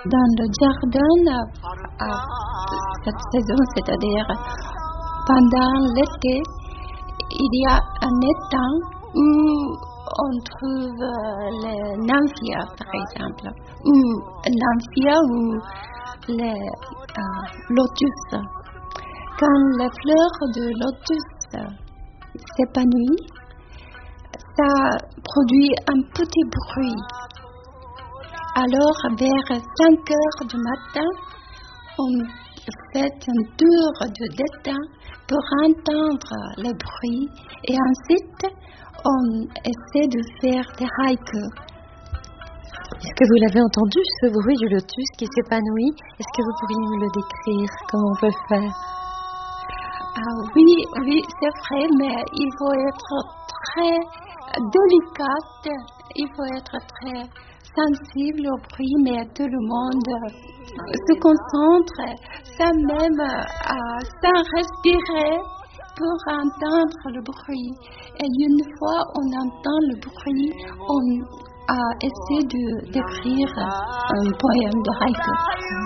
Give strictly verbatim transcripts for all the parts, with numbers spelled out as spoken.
Dans le jardin, à cette saison, c'est-à-dire pendant l'été, il y a un étang où on trouve les nymphias, par exemple, ou nymphias ou les euh, lotus. Quand les fleurs de lotus s'épanouissent, ça produit un petit bruit. Alors, vers cinq heures du matin, on fait un tour de l'étang pour entendre le bruit et ensuite, on essaie de faire des haïkus. Est-ce que vous l'avez entendu, ce bruit du lotus qui s'épanouit? Est-ce que vous pourriez nous le décrire? Comment on peut faire? Ah oui, oui, c'est vrai, mais il faut être très délicate, il faut être très sensible au bruit, mais tout le monde se concentre, sans même euh, sans respirer pour entendre le bruit. Et une fois on entend le bruit, on a essayé de d'écrire un poème de haïku.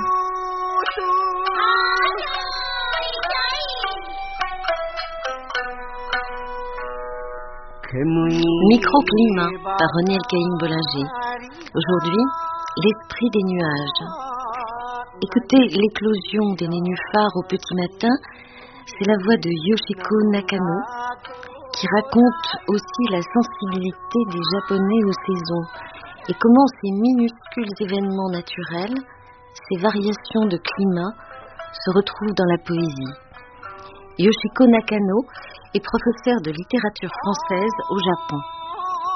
Microclimat par René Elkaïm Bollinger. Aujourd'hui, l'esprit des nuages. Écoutez l'éclosion des nénuphars au petit matin, c'est la voix de Yoshiko Nakano qui raconte aussi la sensibilité des Japonais aux saisons et comment ces minuscules événements naturels, ces variations de climat se retrouvent dans la poésie. Yoshiko Nakano est professeure de littérature française au Japon.